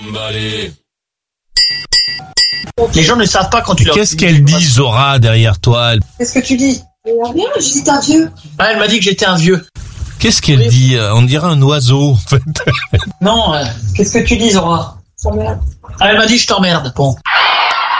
Les gens ne savent pas quand tu leur... Qu'est-ce qu'elle dit, Zora, derrière toi? Qu'est-ce que tu dis? Rien, je dis t'es un vieux. Ah, elle m'a dit que j'étais un vieux. Qu'est-ce qu'elle dit? On dirait un oiseau, en fait. Non, qu'est-ce que tu dis, Zora? Ça merde. Ah, elle m'a dit je t'emmerde. Bon.